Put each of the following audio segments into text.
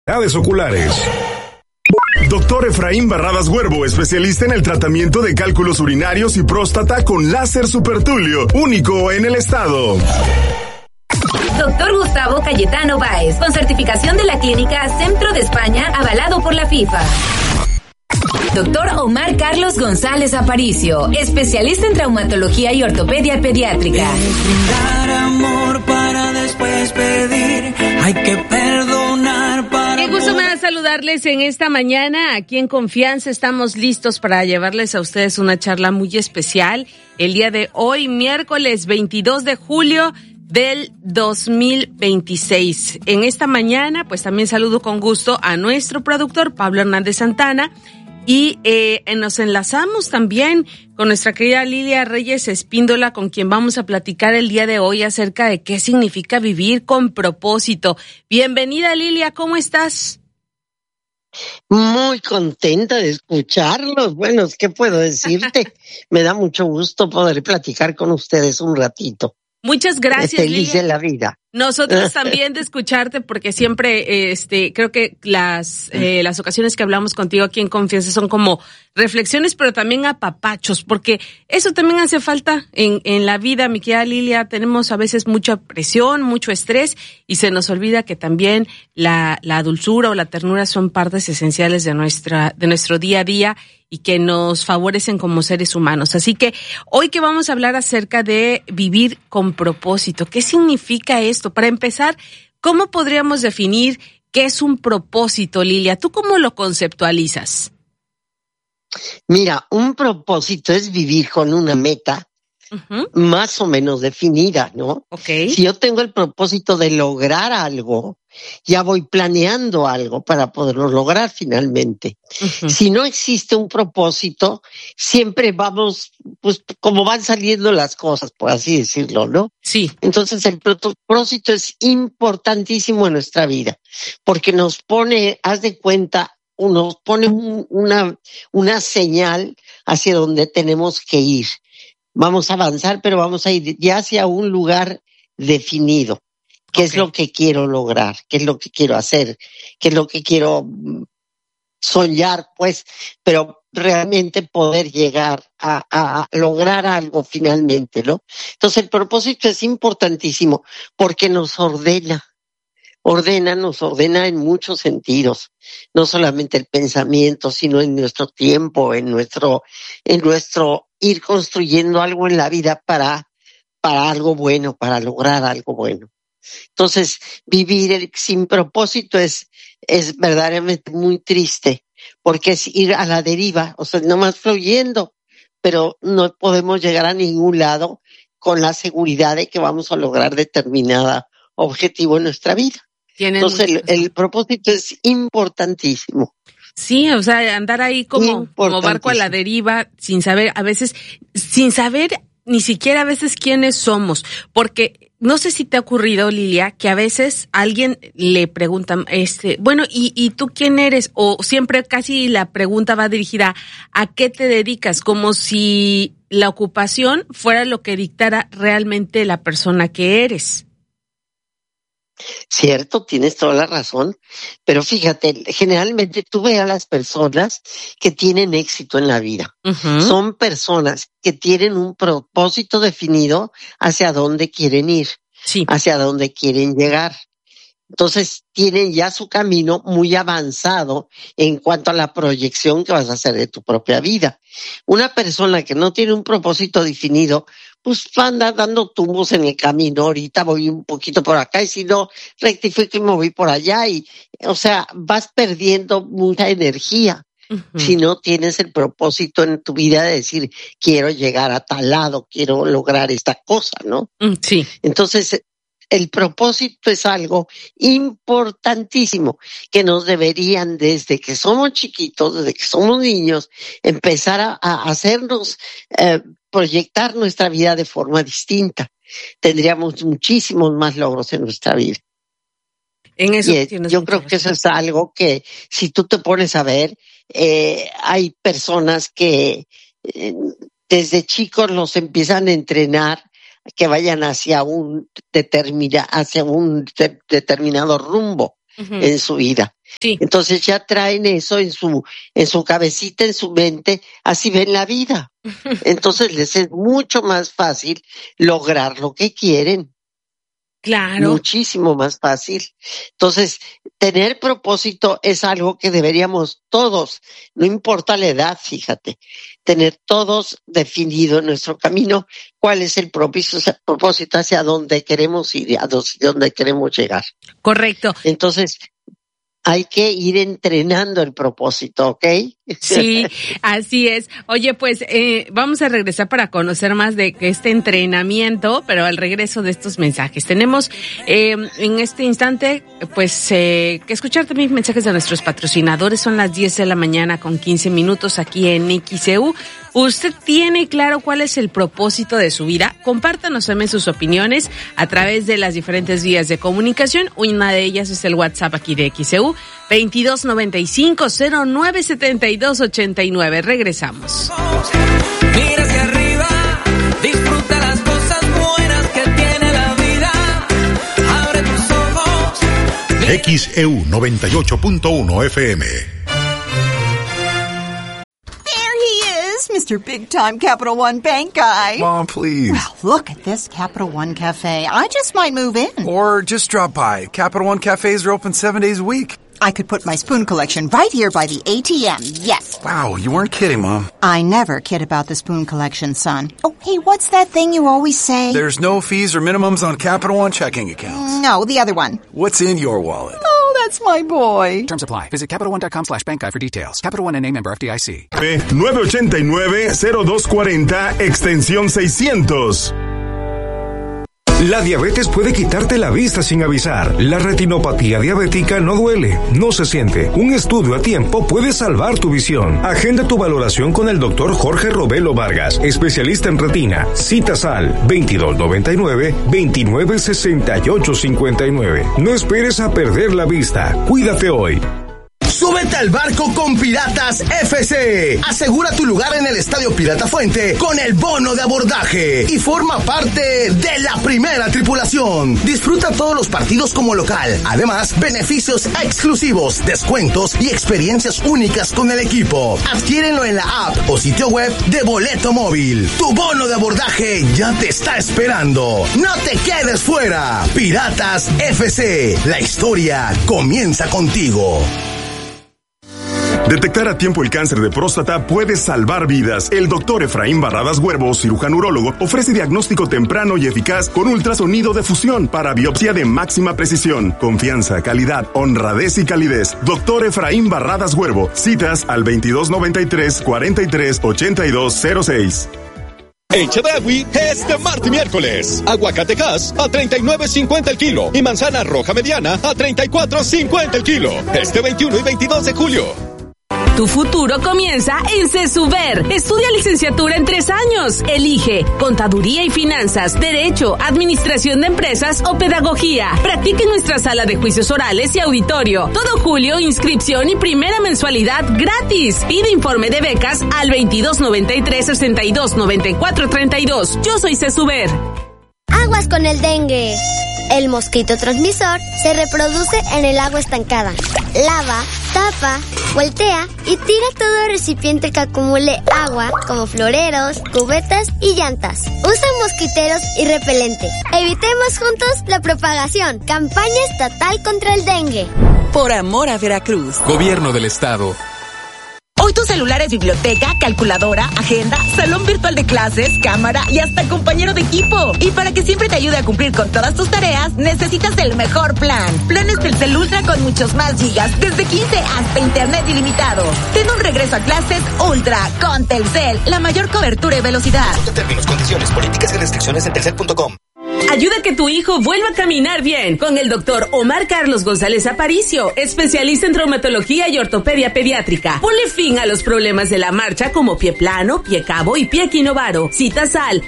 Oculares. Doctor Efraín Barradas Huervo, especialista en el tratamiento de cálculos urinarios y próstata con láser supertulio, único en el estado. Doctor Gustavo Cayetano Báez, con certificación de la clínica Centro de España, avalado por la FIFA. Doctor Omar Carlos González Aparicio, especialista en traumatología y ortopedia pediátrica. Brindar amor para después pedir, hay que perdonar para... Qué gusto me da saludarles en esta mañana. Aquí en Confianza estamos listos para llevarles a ustedes una charla muy especial. El día de hoy, miércoles 22 de julio del 2026. En esta mañana, pues también saludo con gusto a nuestro productor Pablo Hernández Santana. Y nos enlazamos también con nuestra querida Lilia Reyes Espíndola, con quien vamos a platicar el día de hoy acerca de qué significa vivir con propósito. Bienvenida, Lilia, ¿cómo estás? Muy contenta de escucharlos. Bueno, ¿qué puedo decirte? Me da mucho gusto poder platicar con ustedes un ratito. Muchas gracias, Feliz Lilia. de la vida. Nosotros también de escucharte, porque siempre creo que las ocasiones que hablamos contigo aquí en Confianza son como reflexiones, pero también apapachos, porque eso también hace falta en la vida, mi querida Lilia. Tenemos a veces mucha presión, mucho estrés, y se nos olvida que también la dulzura o la ternura son partes esenciales de nuestro día a día y que nos favorecen como seres humanos. Así que hoy que vamos a hablar acerca de vivir con propósito, ¿qué significa esto? Para empezar, ¿cómo podríamos definir qué es un propósito, Lilia? ¿Tú cómo lo conceptualizas? Mira, un propósito es vivir con una meta más o menos definida, ¿no? Okay. Si yo tengo el propósito de lograr algo, ya voy planeando algo para poderlo lograr finalmente. Si no existe un propósito, siempre vamos, pues, como van saliendo las cosas, por así decirlo, ¿no? Sí. Entonces el propósito es importantísimo en nuestra vida, porque nos pone, haz de cuenta, nos pone una señal hacia donde tenemos que ir. Vamos a avanzar, pero vamos a ir ya hacia un lugar definido. ¿Qué es lo que quiero lograr? ¿Qué es lo que quiero hacer? ¿Qué es lo que quiero soñar? Pues, pero realmente poder llegar a lograr algo finalmente, ¿no? Entonces el propósito es importantísimo porque nos ordena en muchos sentidos, no solamente el pensamiento, sino en nuestro tiempo, en nuestro ir construyendo algo en la vida para algo bueno, para lograr algo bueno. Entonces, vivir sin propósito es verdaderamente muy triste, porque es ir a la deriva, o sea, nomás fluyendo, pero no podemos llegar a ningún lado con la seguridad de que vamos a lograr determinado objetivo en nuestra vida. Entonces, el propósito es importantísimo. Sí, o sea, andar ahí como barco a la deriva, sin saber ni siquiera a veces quiénes somos, porque no sé si te ha ocurrido, Lilia, que a veces alguien le pregunta, bueno, ¿y tú quién eres? O siempre casi la pregunta va dirigida ¿a qué te dedicas? Como si la ocupación fuera lo que dictara realmente la persona que eres. Cierto, tienes toda la razón, pero fíjate, generalmente tú ves a las personas que tienen éxito en la vida. Son personas que tienen un propósito definido hacia dónde quieren ir, hacia dónde quieren llegar. Entonces tienen ya su camino muy avanzado en cuanto a la proyección que vas a hacer de tu propia vida. Una persona que no tiene un propósito definido, pues va a andar dando tumbos en el camino. Ahorita voy un poquito por acá y si no rectifico y me voy por allá o sea, vas perdiendo mucha energía. Si no tienes el propósito en tu vida de decir, quiero llegar a tal lado, quiero lograr esta cosa, ¿no? Sí. Entonces, el propósito es algo importantísimo que nos deberían desde que somos chiquitos, desde que somos niños, empezar a hacernos proyectar nuestra vida de forma distinta. Tendríamos muchísimos más logros en nuestra vida. En eso yo creo que eso es algo que si tú te pones a ver, hay personas que desde chicos los empiezan a entrenar que vayan hacia un determinado rumbo. en su vida. Sí. Entonces ya traen eso en su cabecita, en su mente, así ven la vida. Entonces les es mucho más fácil lograr lo que quieren. Claro. Muchísimo más fácil. Entonces, tener propósito es algo que deberíamos todos, no importa la edad, fíjate, tener todos definido en nuestro camino cuál es el propósito hacia dónde queremos ir, a dónde queremos llegar. Correcto. Entonces, hay que ir entrenando el propósito, ¿ok? Sí, así es. Oye, pues vamos a regresar para conocer más de este entrenamiento, pero al regreso de estos mensajes. Tenemos en este instante, pues, que escuchar también mensajes de nuestros patrocinadores. Son las 10 de la mañana con 15 minutos aquí en XEU. ¿Usted tiene claro cuál es el propósito de su vida? Compártanos también sus opiniones a través de las diferentes vías de comunicación. Una de ellas es el WhatsApp aquí de XEU, 2295-097289. Regresamos. Mira hacia arriba, disfruta las cosas buenas que tiene la vida. Abre tus ojos. XEU 98.1 FM. Mr. Big Time Capital One Bank guy. Mom, please. Well, look at this Capital One Cafe. I just might move in. Or just drop by. Capital One cafes are open 7 days a week. I could put my spoon collection right here by the ATM, yes. Wow, you weren't kidding, Mom. I never kid about the spoon collection, son. Oh, hey, what's that thing you always say? There's no fees or minimums on Capital One checking accounts. No, the other one. What's in your wallet? Oh, that's my boy. Terms apply. Visit CapitalOne.com/bankguide for details. Capital One N.A. member FDIC. 989-0240, extensión 600. La diabetes puede quitarte la vista sin avisar. La retinopatía diabética no duele, no se siente. Un estudio a tiempo puede salvar tu visión. Agenda tu valoración con el Dr. Jorge Robelo Vargas, especialista en retina. Citas al 2299-296859. No esperes a perder la vista. Cuídate hoy. Súbete al barco con Piratas FC. Asegura tu lugar en el Estadio Pirata Fuente con el bono de abordaje y forma parte de la primera tripulación. Disfruta todos los partidos como local. Además, beneficios exclusivos, descuentos y experiencias únicas con el equipo. Adquiérenlo en la app o sitio web de Boleto Móvil. Tu bono de abordaje ya te está esperando. No te quedes fuera. Piratas FC. La historia comienza contigo. Detectar a tiempo el cáncer de próstata puede salvar vidas. El doctor Efraín Barradas Huervo, cirujano urólogo, ofrece diagnóstico temprano y eficaz con ultrasonido de fusión para biopsia de máxima precisión. Confianza, calidad, honradez y calidez. Doctor Efraín Barradas Huervo. Citas al 2293-438206. En Chedraui, este martes y miércoles, aguacatejas a $39.50 el kilo y manzana roja mediana a $34.50 el kilo. Este 21 y 22 de julio. Tu futuro comienza en CESUBER. Estudia licenciatura en 3 años. Elige Contaduría y Finanzas, Derecho, Administración de Empresas o Pedagogía. Practica en nuestra sala de juicios orales y auditorio. Todo julio, inscripción y primera mensualidad gratis. Pide informe de becas al 2293-629432. Yo soy CESUBER. Aguas con el dengue. El mosquito transmisor se reproduce en el agua estancada. Lava, tapa, voltea y tira todo recipiente que acumule agua, como floreros, cubetas y llantas. Usa mosquiteros y repelente. Evitemos juntos la propagación. Campaña estatal contra el dengue. Por amor a Veracruz. Gobierno del Estado. Hoy tu celular es biblioteca, calculadora, agenda, salón virtual de clases, cámara y hasta compañero de equipo. Y para que siempre te ayude a cumplir con todas tus tareas, necesitas el mejor plan. Planes Telcel Ultra con muchos más gigas, desde 15 hasta internet ilimitado. Ten un regreso a clases Ultra con Telcel, la mayor cobertura y velocidad. Consulta términos, condiciones, políticas y restricciones en telcel.com. Ayuda a que tu hijo vuelva a caminar bien con el doctor Omar Carlos González Aparicio, especialista en traumatología y ortopedia pediátrica. Ponle fin a los problemas de la marcha como pie plano, pie cabo y pie equinovaro. Citas al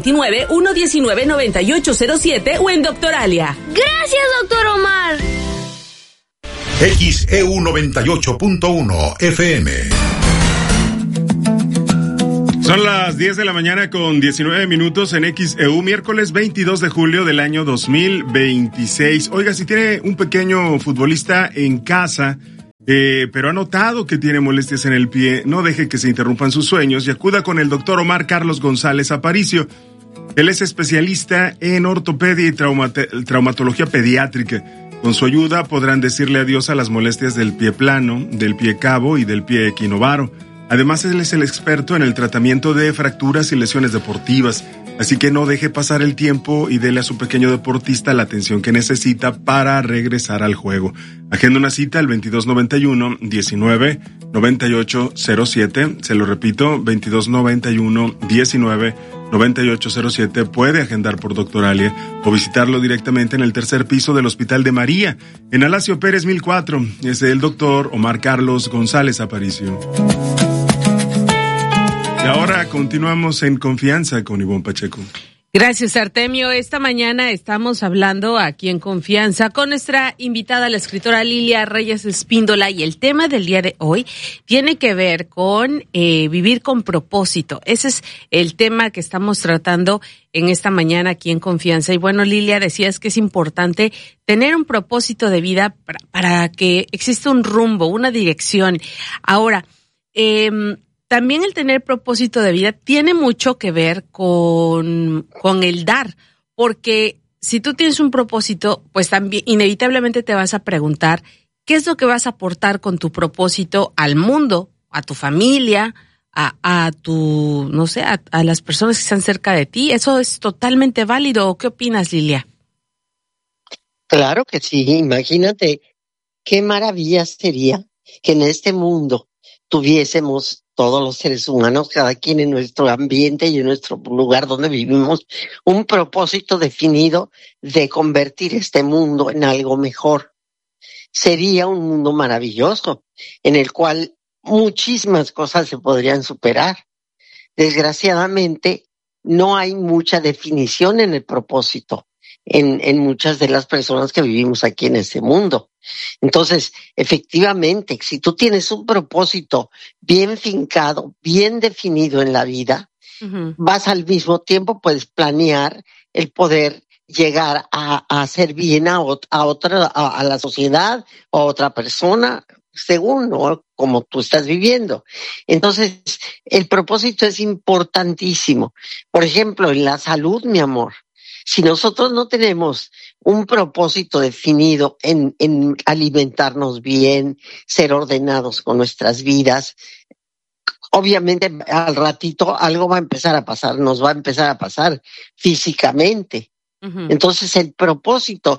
229-119-9807 o en Doctoralia. Gracias, doctor Omar. XEU 98.1 FM. Son las 10 de la mañana con 19 minutos en XEU, miércoles 22 de julio del año 2026. Oiga, si tiene un pequeño futbolista en casa, pero ha notado que tiene molestias en el pie, no deje que se interrumpan sus sueños y acuda con el doctor Omar Carlos González Aparicio. Él es especialista en ortopedia y traumatología pediátrica. Con su ayuda podrán decirle adiós a las molestias del pie plano, del pie cabo y del pie equinovaro. Además, él es el experto en el tratamiento de fracturas y lesiones deportivas, así que no deje pasar el tiempo y dele a su pequeño deportista la atención que necesita para regresar al juego. Agenda una cita al 2291-19-9807, se lo repito, 2291-19-9807. Puede agendar por Doctoralia o visitarlo directamente en el tercer piso del Hospital de María, en Alasio Pérez 1004. Es el doctor Omar Carlos González Aparicio. Y ahora continuamos en Confianza con Ivonne Pacheco. Gracias, Artemio. Esta mañana estamos hablando aquí en Confianza con nuestra invitada, la escritora Lilia Reyes Espíndola, y el tema del día de hoy tiene que ver con vivir con propósito. Ese es el tema que estamos tratando en esta mañana aquí en Confianza. Y bueno, Lilia, decías que es importante tener un propósito de vida para que exista un rumbo, una dirección. Ahora, también el tener propósito de vida tiene mucho que ver con el dar, porque si tú tienes un propósito, pues también inevitablemente te vas a preguntar qué es lo que vas a aportar con tu propósito al mundo, a tu familia, a tu, no sé, a las personas que están cerca de ti. Eso es totalmente válido. ¿Qué opinas, Lilia? Claro que sí. Imagínate qué maravilla sería que en este mundo tuviésemos todos los seres humanos, cada quien en nuestro ambiente y en nuestro lugar donde vivimos, un propósito definido de convertir este mundo en algo mejor. Sería un mundo maravilloso, en el cual muchísimas cosas se podrían superar. Desgraciadamente, no hay mucha definición en el propósito en muchas de las personas que vivimos aquí en este mundo. Entonces, efectivamente, si tú tienes un propósito bien fincado, bien definido en la vida, vas al mismo tiempo, puedes planear el poder llegar a hacer bien a la sociedad o a otra persona, según, ¿no?, como tú estás viviendo. Entonces, el propósito es importantísimo. Por ejemplo, en la salud, mi amor, si nosotros no tenemos un propósito definido en alimentarnos bien, ser ordenados con nuestras vidas, obviamente al ratito algo va a empezar a pasar, nos va a empezar a pasar físicamente. Entonces el propósito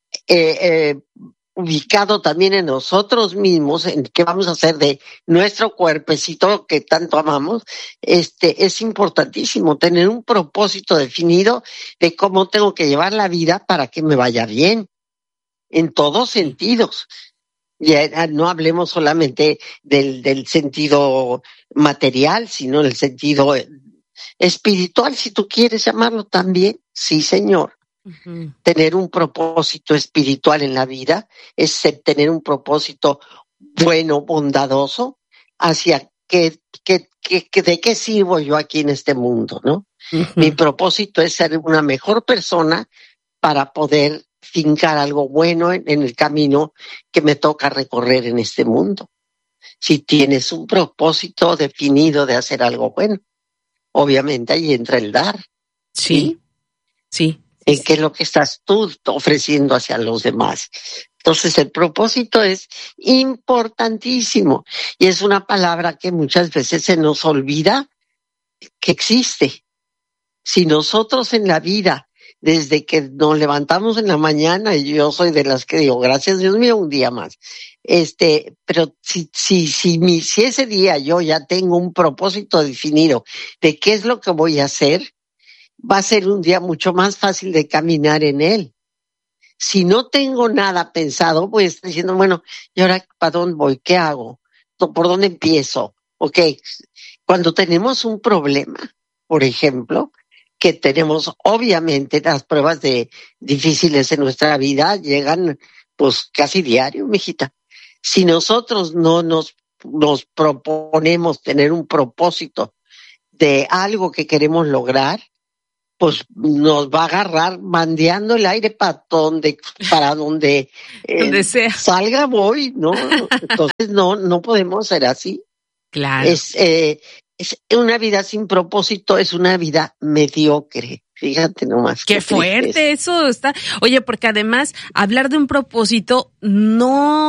ubicado también en nosotros mismos, en qué vamos a hacer de nuestro cuerpecito que tanto amamos, es importantísimo tener un propósito definido de cómo tengo que llevar la vida para que me vaya bien, en todos sentidos. Ya no hablemos solamente del sentido material, sino el sentido espiritual, si tú quieres llamarlo también. Sí, señor. Tener un propósito espiritual en la vida es tener un propósito bueno, bondadoso, hacia de qué sirvo yo aquí en este mundo, ¿no? Mi propósito es ser una mejor persona para poder fincar algo bueno en el camino que me toca recorrer en este mundo. Si tienes un propósito definido de hacer algo bueno, obviamente ahí entra el dar. Sí. ¿En qué es lo que estás tú ofreciendo hacia los demás? Entonces el propósito es importantísimo y es una palabra que muchas veces se nos olvida que existe. Si nosotros en la vida, desde que nos levantamos en la mañana, y yo soy de las que digo, gracias Dios mío, un día más, pero si ese día yo ya tengo un propósito definido de qué es lo que voy a hacer, va a ser un día mucho más fácil de caminar en él. Si no tengo nada pensado, voy a estar diciendo, bueno, ¿y ahora para dónde voy? ¿Qué hago? ¿Por dónde empiezo? Ok, cuando tenemos un problema, por ejemplo, que tenemos obviamente las pruebas difíciles en nuestra vida, llegan pues casi diario, mijita. Si nosotros no nos proponemos tener un propósito de algo que queremos lograr, pues nos va a agarrar mandeando el aire para donde donde sea. Salga voy, ¿no? Entonces no podemos ser así. Claro. Es una vida sin propósito, es una vida mediocre. Fíjate nomás. Qué fuerte eso está. Oye, porque además hablar de un propósito no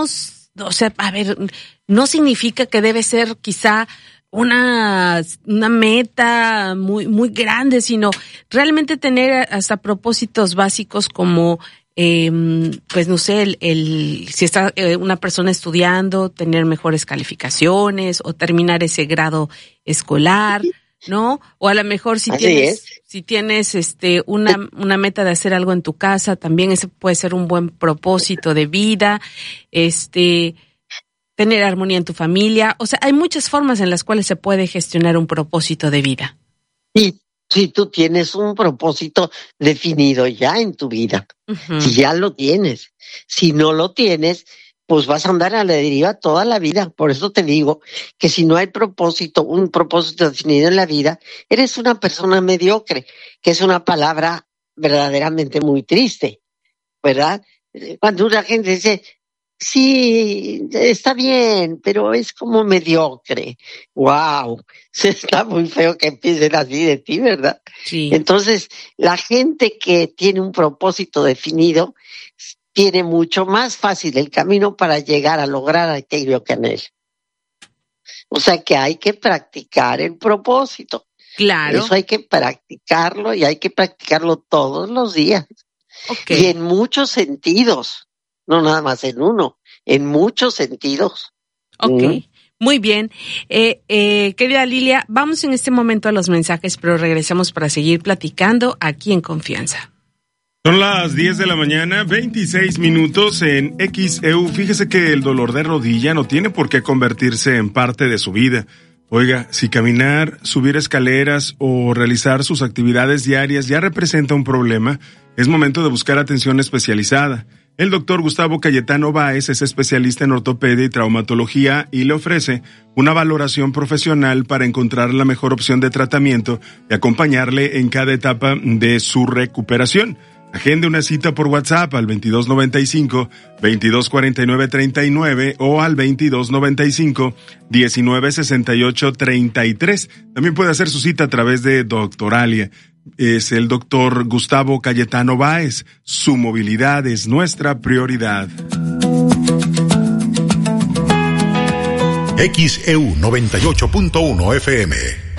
significa que debe ser quizá una meta muy, muy grande, sino realmente tener hasta propósitos básicos como, pues no sé, si está una persona estudiando, tener mejores calificaciones o terminar ese grado escolar, ¿no? O a lo mejor si tienes una meta de hacer algo en tu casa, también ese puede ser un buen propósito de vida, tener armonía en tu familia. O sea, hay muchas formas en las cuales se puede gestionar un propósito de vida. Y si tú tienes un propósito definido ya en tu vida, si ya lo tienes, si no lo tienes, pues vas a andar a la deriva toda la vida. Por eso te digo que si no hay un propósito definido en la vida, eres una persona mediocre, que es una palabra verdaderamente muy triste, ¿verdad? Cuando una gente dice, sí, está bien, pero es como mediocre. ¡Wow! Está muy feo que empiecen así de ti, ¿verdad? Sí. Entonces, la gente que tiene un propósito definido tiene mucho más fácil el camino para llegar a lograr aquello que anhela. O sea que hay que practicar el propósito. Claro. Eso hay que practicarlo y hay que practicarlo todos los días. Okay. Y en muchos sentidos, no nada más en uno, en muchos sentidos. Ok, muy bien. Querida Lilia, vamos en este momento a los mensajes, pero regresamos para seguir platicando aquí en Confianza. Son las 10 de la mañana, 26 minutos en XEU. Fíjese que el dolor de rodilla no tiene por qué convertirse en parte de su vida. Oiga, si caminar, subir escaleras o realizar sus actividades diarias ya representa un problema, es momento de buscar atención especializada. El doctor Gustavo Cayetano Báez es especialista en ortopedia y traumatología y le ofrece una valoración profesional para encontrar la mejor opción de tratamiento y acompañarle en cada etapa de su recuperación. Agende una cita por WhatsApp al 2295-2249-39 o al 2295-1968-33. También puede hacer su cita a través de Doctoralia. Es el doctor Gustavo Cayetano Báez. Su movilidad es nuestra prioridad. XEU 98.1 FM.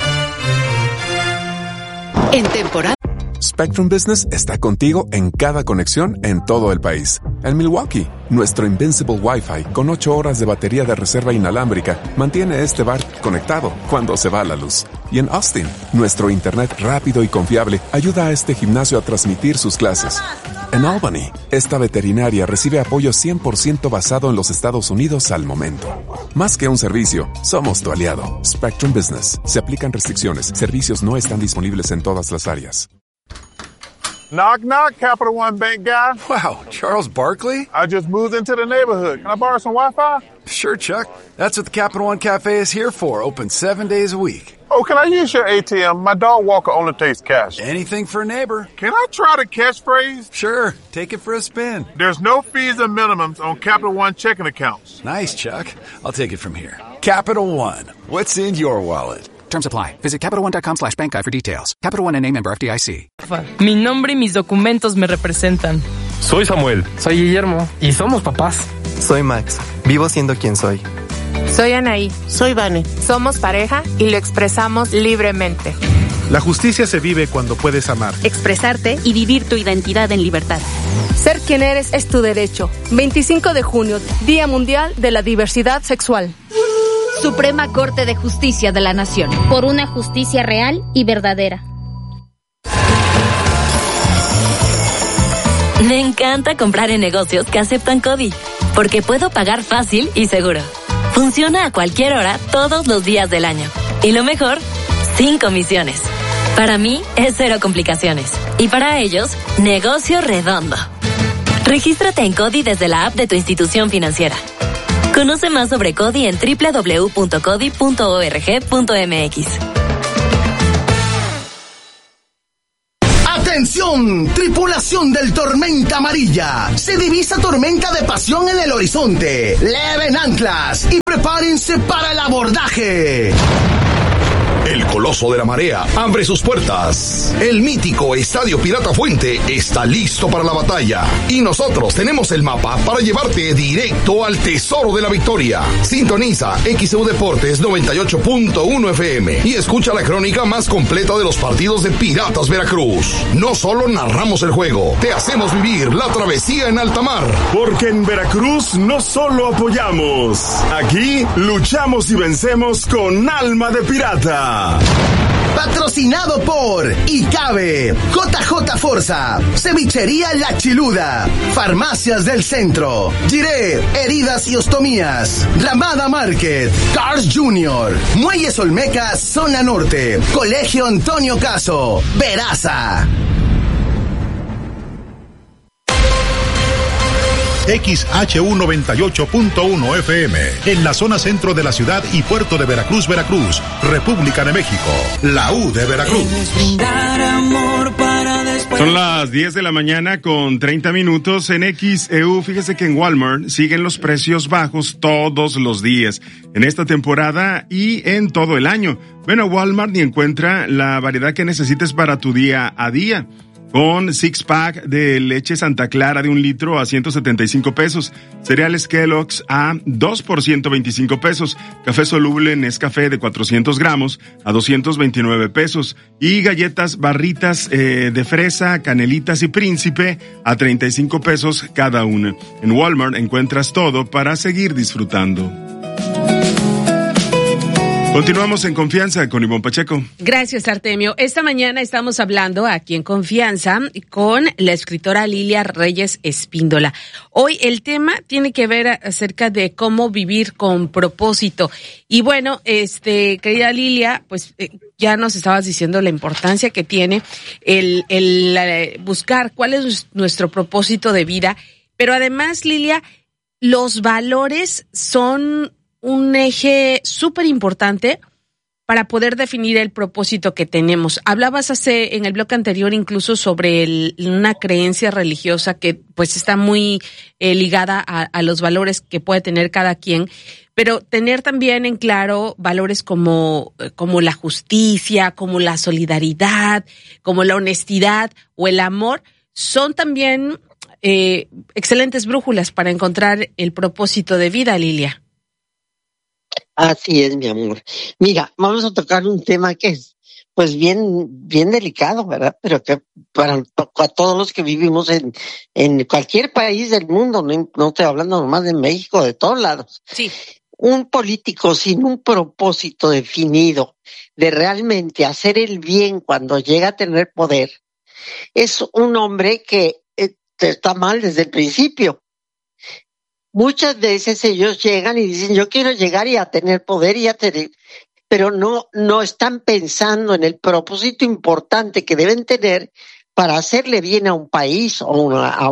En temporada. Spectrum Business está contigo en cada conexión en todo el país. En Milwaukee, nuestro Invincible Wi-Fi con 8 horas de batería de reserva inalámbrica mantiene este bar conectado cuando se va la luz. Y en Austin, nuestro internet rápido y confiable ayuda a este gimnasio a transmitir sus clases. En Albany, esta veterinaria recibe apoyo 100% basado en los Estados Unidos al momento. Más que un servicio, somos tu aliado. Spectrum Business. Se aplican restricciones. Servicios no están disponibles en todas las áreas. Knock, knock, Capital One Bank guy. Wow, Charles Barkley? I just moved into the neighborhood. Can I borrow some Wi-Fi? Sure, Chuck. That's what the Capital One Cafe is here for, open 7 days a week. Oh, can I use your ATM? My dog walker only takes cash. Anything for a neighbor. Can I try the catchphrase? Sure, take it for a spin. There's no fees or minimums on Capital One checking accounts. Nice, Chuck. I'll take it from here. Capital One, what's in your wallet? Terms apply. Visit CapitalOne.com/bankguide for details. Capital One and a member FDIC. Mi nombre y mis documentos me representan. Soy Samuel. Soy Guillermo. Y somos papás. Soy Max. Vivo siendo quien soy. Soy Anaí. Soy Vane. Somos pareja y lo expresamos libremente. La justicia se vive cuando puedes amar, expresarte y vivir tu identidad en libertad. Ser quien eres es tu derecho. 25 de junio, Día Mundial de la Diversidad Sexual. Suprema Corte de Justicia de la Nación. Por una justicia real y verdadera. Me encanta comprar en negocios que aceptan CODI, porque puedo pagar fácil y seguro. Funciona a cualquier hora, todos los días del año. Y lo mejor, sin comisiones. Para mí, es cero complicaciones. Y para ellos, negocio redondo. Regístrate en CODI desde la app de tu institución financiera. Conoce más sobre CODI en www.codi.org.mx. Atención, tripulación del Tormenta Amarilla. Se divisa tormenta de pasión en el horizonte. Leven anclas y prepárense para el abordaje. El Coloso de la Marea abre sus puertas. El mítico Estadio Pirata Fuente está listo para la batalla. Y nosotros tenemos el mapa para llevarte directo al tesoro de la victoria. Sintoniza XEU Deportes 98.1 FM y escucha la crónica más completa de los partidos de Piratas Veracruz. No solo narramos el juego, te hacemos vivir la travesía en alta mar. Porque en Veracruz no solo apoyamos, aquí luchamos y vencemos con alma de pirata. Patrocinado por ICABE, JJ Forza, Cevichería La Chiluda, Farmacias del Centro, Giré, Heridas y Ostomías, Ramada Market, Cars Jr., Muelles Olmecas, Zona Norte, Colegio Antonio Caso, Veraza. XHU 98.1 FM, en la zona centro de la ciudad y puerto de Veracruz, Veracruz, República de México, la U de Veracruz. Son las 10 de la mañana con 30 minutos en XEU. Fíjese que en Walmart siguen los precios bajos todos los días, en esta temporada y en todo el año. Ven a Walmart y encuentra la variedad que necesites para tu día a día. Con six pack de leche Santa Clara de 1 litro a 175 pesos, cereales Kellogg's a 2 por 125 pesos, café soluble Nescafé de 400 gramos a 229 pesos y galletas barritas de fresa, canelitas y príncipe a 35 pesos cada una. En Walmart encuentras todo para seguir disfrutando. Continuamos en Confianza con Ivonne Pacheco. Gracias, Artemio. Esta mañana estamos hablando aquí en Confianza con la escritora Lilia Reyes Espíndola. Hoy el tema tiene que ver acerca de cómo vivir con propósito. Y bueno, querida Lilia, pues ya nos estabas diciendo la importancia que tiene el buscar cuál es nuestro propósito de vida. Pero además, Lilia, los valores son un eje súper importante para poder definir el propósito que tenemos. Hablabas en el bloque anterior incluso sobre una creencia religiosa que pues está muy ligada a los valores que puede tener cada quien, pero tener también en claro valores como la justicia, como la solidaridad, como la honestidad o el amor, son también excelentes brújulas para encontrar el propósito de vida, Lilia. Así es, mi amor. Mira, vamos a tocar un tema que es, pues, bien delicado, ¿verdad? Pero que para todos los que vivimos en cualquier país del mundo, no estoy hablando nomás de México, de todos lados. Sí. Un político sin un propósito definido de realmente hacer el bien cuando llega a tener poder, es un hombre que está mal desde el principio. Muchas veces ellos llegan y dicen, yo quiero llegar y a tener poder pero no están pensando en el propósito importante que deben tener para hacerle bien a un país o a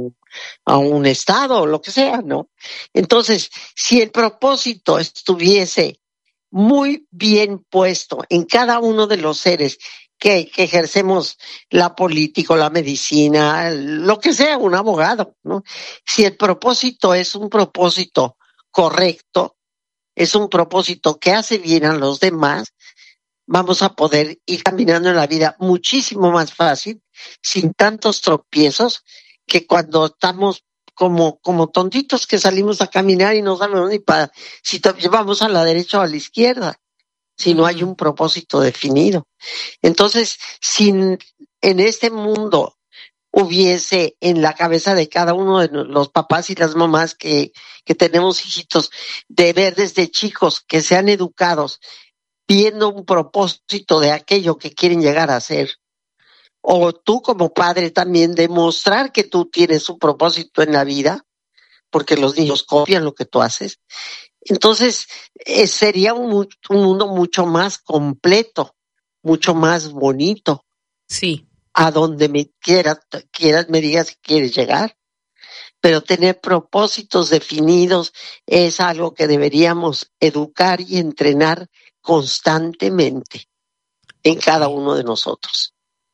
un estado o lo que sea, ¿no? Entonces, si el propósito estuviese muy bien puesto en cada uno de los seres que ejercemos la política, la medicina, lo que sea, un abogado, ¿no? Si el propósito es un propósito correcto, es un propósito que hace bien a los demás, vamos a poder ir caminando en la vida muchísimo más fácil, sin tantos tropiezos, que cuando estamos como tontitos que salimos a caminar y no sabemos ni si vamos a la derecha o a la izquierda, si no hay un propósito definido. Entonces, si en este mundo hubiese en la cabeza de cada uno de los papás y las mamás que tenemos hijitos, de ver desde chicos que sean educados, viendo un propósito de aquello que quieren llegar a ser, o tú como padre también demostrar que tú tienes un propósito en la vida, porque los niños copian lo que tú haces, entonces sería un mundo mucho más completo, mucho más bonito. Sí. A donde me me digas que quieres llegar. Pero tener propósitos definidos es algo que deberíamos educar y entrenar constantemente en cada uno de nosotros.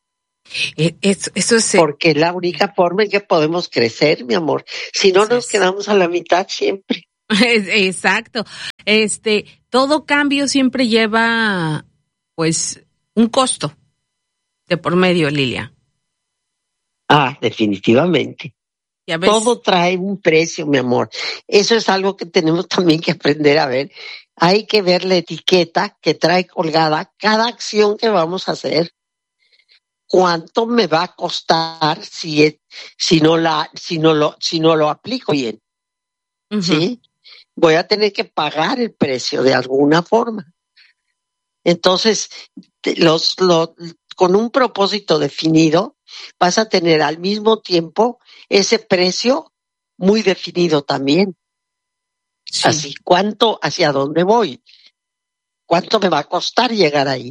Eso es... Porque es la única forma en que podemos crecer, mi amor. Si no, nos quedamos a la mitad siempre. Exacto. Todo cambio siempre lleva, pues, un costo de por medio, Lilia. Definitivamente. Todo trae un precio, mi amor. Eso es algo que tenemos también que aprender a ver. Hay que ver la etiqueta que trae colgada cada acción que vamos a hacer. ¿Cuánto me va a costar si no lo aplico bien? Uh-huh. ¿Sí? Voy a tener que pagar el precio de alguna forma. Entonces, con un propósito definido, vas a tener al mismo tiempo ese precio muy definido también. Sí. Así, hacia dónde voy, cuánto me va a costar llegar ahí.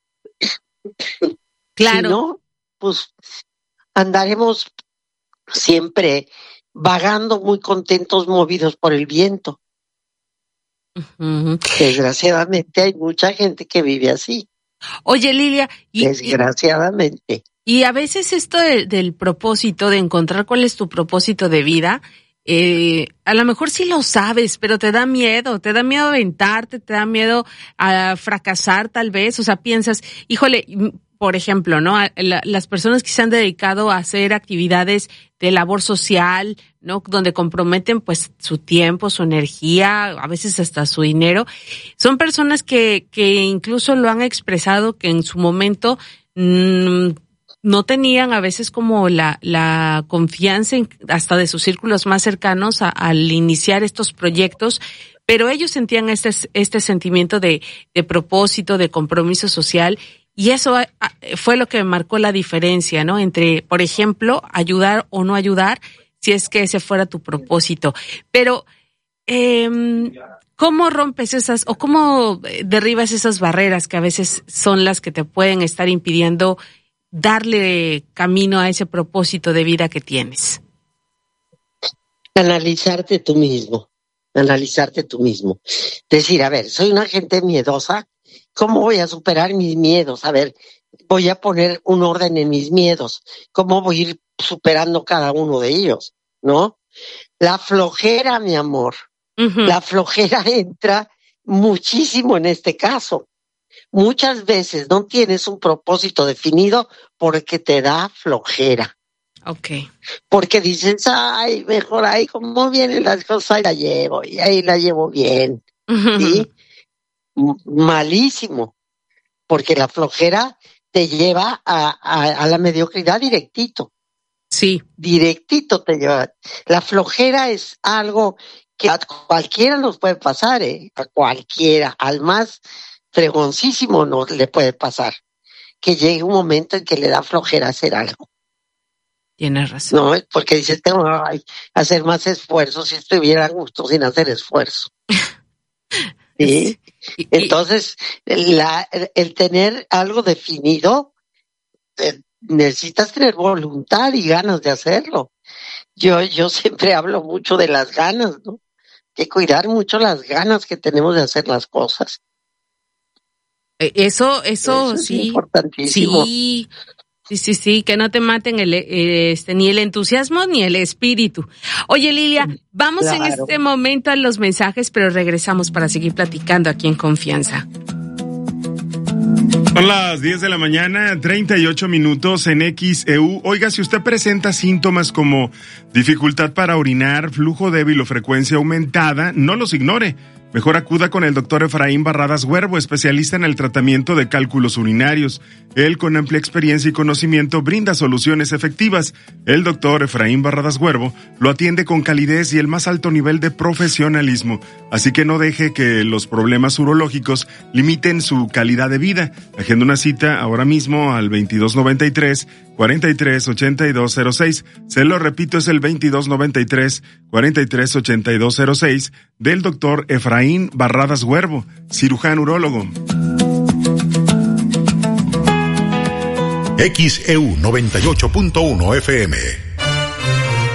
Claro. Si no, pues andaremos siempre vagando muy contentos, movidos por el viento. Uh-huh. Desgraciadamente hay mucha gente que vive así. Oye, Lilia, desgraciadamente. Y a veces esto del propósito, de encontrar cuál es tu propósito de vida, a lo mejor sí lo sabes, pero te da miedo aventarte, te da miedo a fracasar tal vez, o sea, piensas, híjole, por ejemplo, ¿no? Las personas que se han dedicado a hacer actividades de labor social, ¿no? Donde comprometen pues su tiempo, su energía, a veces hasta su dinero, son personas que incluso lo han expresado que en su momento no tenían a veces como la confianza hasta de sus círculos más cercanos al iniciar estos proyectos, pero ellos sentían este sentimiento de propósito, de compromiso social, y eso fue lo que marcó la diferencia, ¿no? Entre, por ejemplo, ayudar o no ayudar, si es que ese fuera tu propósito. Pero, ¿cómo rompes o cómo derribas esas barreras que a veces son las que te pueden estar impidiendo darle camino a ese propósito de vida que tienes? Analizarte tú mismo. Decir, a ver, soy una gente miedosa, ¿cómo voy a superar mis miedos? A ver, voy a poner un orden en mis miedos. ¿Cómo voy a ir superando cada uno de ellos? ¿No? La flojera, mi amor. Uh-huh. La flojera entra muchísimo en este caso. Muchas veces no tienes un propósito definido porque te da flojera. Okay. Porque dices, ay, mejor ahí como vienen las cosas, ahí la llevo bien. Uh-huh. ¿Sí? Malísimo. Porque la flojera te lleva a la mediocridad directito. Sí. Directito te lleva. La flojera es algo que a cualquiera nos puede pasar, a cualquiera, al más fregoncísimo no le puede pasar, que llegue un momento en que le da flojera hacer algo. Tienes razón. No, porque dices, tengo que hacer más esfuerzo si estuviera a gusto sin hacer esfuerzo. ¿Sí? Entonces, el tener algo definido, necesitas tener voluntad y ganas de hacerlo. Yo siempre hablo mucho de las ganas, ¿no? Que cuidar mucho las ganas que tenemos de hacer las cosas. Eso sí. Es importantísimo. Sí, que no te maten ni el entusiasmo ni el espíritu. Oye, Lilia, vamos en este momento a los mensajes, pero regresamos para seguir platicando aquí en Confianza. Son las 10 de la mañana, 38 minutos en XEU. Oiga, si usted presenta síntomas como dificultad para orinar, flujo débil o frecuencia aumentada, no los ignore. Mejor acuda con el doctor Efraín Barradas Huervo, especialista en el tratamiento de cálculos urinarios. Él, con amplia experiencia y conocimiento, brinda soluciones efectivas. El doctor Efraín Barradas Huervo lo atiende con calidez y el más alto nivel de profesionalismo. Así que no deje que los problemas urológicos limiten su calidad de vida. Agenda una cita ahora mismo al 2293-438206. Se lo repito, es el 2293-438206 del doctor Efraín Barradas Huervo, cirujano urólogo. XEU 98.1 FM.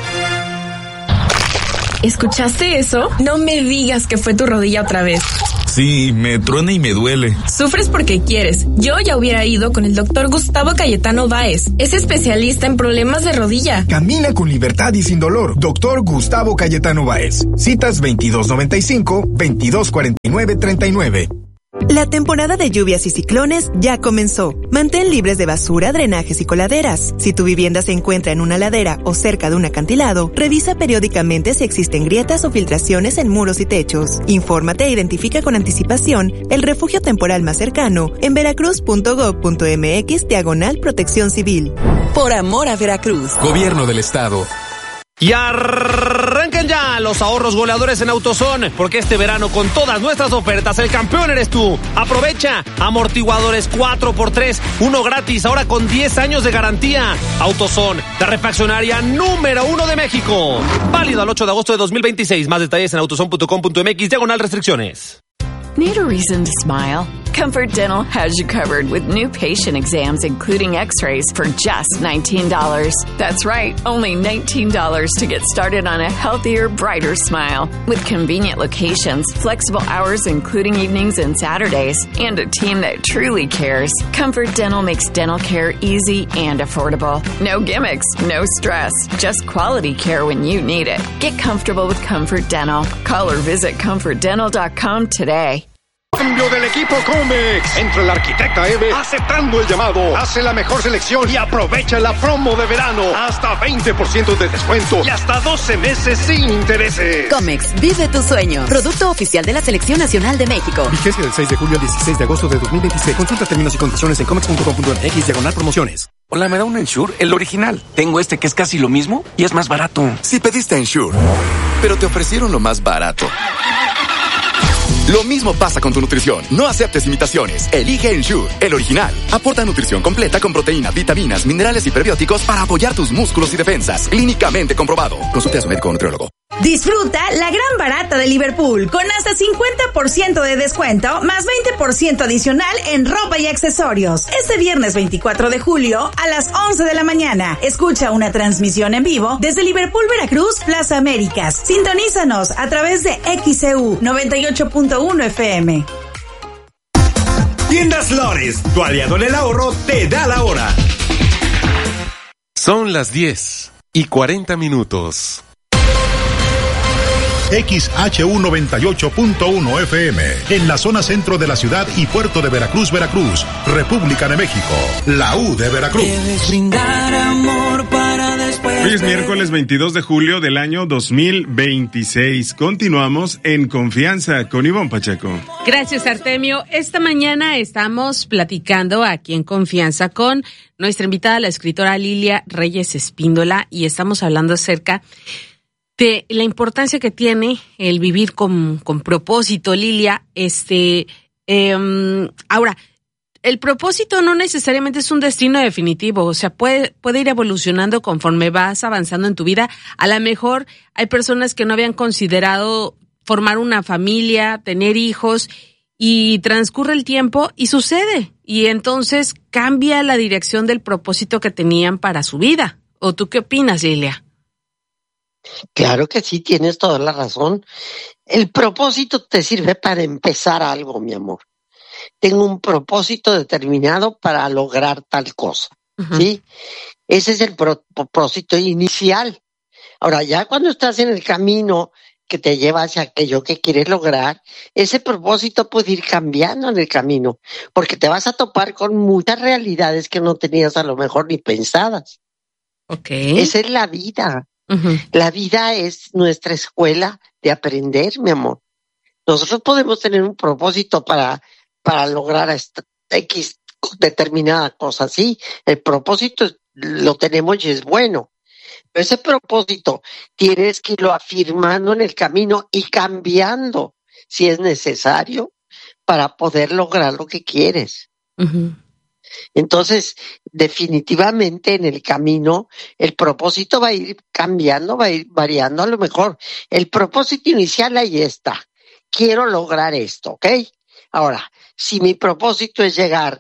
¿Escuchaste eso? No me digas que fue tu rodilla otra vez. Sí, me truena y me duele. Sufres porque quieres. Yo ya hubiera ido con el doctor Gustavo Cayetano Báez. Es especialista en problemas de rodilla. Camina con libertad y sin dolor. Doctor Gustavo Cayetano Báez. Citas 2295-2249-39. La temporada de lluvias y ciclones ya comenzó. Mantén libres de basura, drenajes y coladeras. Si tu vivienda se encuentra en una ladera o cerca de un acantilado, revisa periódicamente si existen grietas o filtraciones en muros y techos. Infórmate e identifica con anticipación el refugio temporal más cercano en veracruz.gov.mx/protección civil. Por amor a Veracruz. Gobierno del Estado. Y arranquen ya los ahorros goleadores en AutoZone, porque este verano con todas nuestras ofertas el campeón eres tú. Aprovecha amortiguadores 4x3, uno gratis, ahora con 10 años de garantía. AutoZone, la refaccionaria número 1 de México. Válido al 8 de agosto de 2026. Más detalles en autozone.com.mx/restricciones. Need a reason to smile? Comfort Dental has you covered with new patient exams, including x-rays, for just $19. That's right, only $19 to get started on a healthier, brighter smile. With convenient locations, flexible hours including evenings and Saturdays, and a team that truly cares, Comfort Dental makes dental care easy and affordable. No gimmicks, no stress, just quality care when you need it. Get comfortable with Comfort Dental. Call or visit comfortdental.com today. Cambio del equipo Comex. Entra el arquitecta Eve aceptando el llamado. Hace la mejor selección y aprovecha la promo de verano. Hasta 20% de descuento y hasta 12 meses sin intereses. Comex, vive tu sueño. Producto oficial de la Selección Nacional de México. Vigencia del 6 de julio al 16 de agosto de 2026. Consulta términos y condiciones en comex.com.mx/promociones. Hola, ¿me da un Ensure? El original. Tengo este que es casi lo mismo y es más barato. Si pediste Ensure, pero te ofrecieron lo más barato. Lo mismo pasa con tu nutrición. No aceptes imitaciones. Elige Ensure, el original. Aporta nutrición completa con proteínas, vitaminas, minerales y prebióticos para apoyar tus músculos y defensas. Clínicamente comprobado. Consulte a su médico o nutriólogo. Disfruta la gran barata de Liverpool con hasta 50% de descuento más 20% adicional en ropa y accesorios. Este viernes 24 de julio a las 11 de la mañana. Escucha una transmisión en vivo desde Liverpool, Veracruz, Plaza Américas. Sintonízanos a través de XEU 98.1 FM. Tiendas Lores, tu aliado en el ahorro, te da la hora. Son las 10:40. XHU98.1 FM, en la zona centro de la ciudad y puerto de Veracruz, Veracruz, República de México, la U de Veracruz. Hoy es miércoles 22 de julio del año 2026. Continuamos en Confianza con Ivonne Pacheco. Gracias, Artemio. Esta mañana estamos platicando aquí en Confianza con nuestra invitada, la escritora Lilia Reyes Espíndola, y estamos hablando acerca de la importancia que tiene el vivir con propósito, Lilia. Ahora, el propósito no necesariamente es un destino definitivo, o sea, puede ir evolucionando conforme vas avanzando en tu vida. A lo mejor hay personas que no habían considerado formar una familia, tener hijos, y transcurre el tiempo y sucede, y entonces cambia la dirección del propósito que tenían para su vida. ¿O tú qué opinas, Lilia? Claro que sí, tienes toda la razón. El propósito te sirve para empezar algo, mi amor. Tengo un propósito determinado para lograr tal cosa, ¿sí? Ese es el propósito inicial. Ahora, ya cuando estás en el camino que te lleva hacia aquello que quieres lograr, ese propósito puede ir cambiando en el camino, porque te vas a topar con muchas realidades que no tenías a lo mejor ni pensadas. Okay. Esa es la vida. La vida es nuestra escuela de aprender, mi amor. Nosotros podemos tener un propósito para lograr esta X determinada cosa, sí. El propósito lo tenemos y es bueno. Pero ese propósito tienes que irlo afirmando en el camino y cambiando si es necesario para poder lograr lo que quieres. Entonces, definitivamente en el camino, el propósito va a ir cambiando, va a ir variando. A lo mejor el propósito inicial ahí está. Quiero lograr esto, ¿ok? Ahora, si mi propósito es llegar